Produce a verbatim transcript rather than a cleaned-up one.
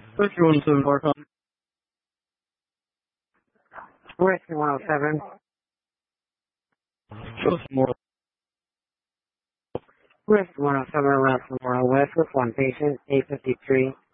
Rescue one oh seven Park. Rescue one oh seven. Show some more. Rescue one oh seven around Memorial West with one patient, eight fifty-three.